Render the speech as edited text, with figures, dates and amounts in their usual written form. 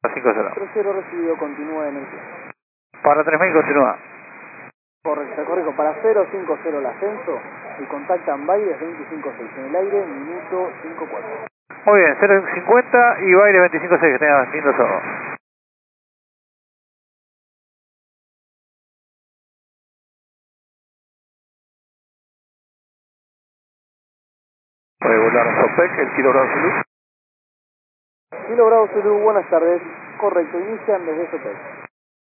50. Crucero recibido, continúa en el pie. Para 3000 continúa. Correcto, correcto. Para 050 el ascenso y contactan Baires 256 en el aire, minuto 54. Muy bien, 050 y baile 25.6, que tengas lindo sábado. Regular Sopec, el Kilo Bravo Zulu. Kilo Bravo Zulu, buenas tardes. Correcto, inician desde Sopec.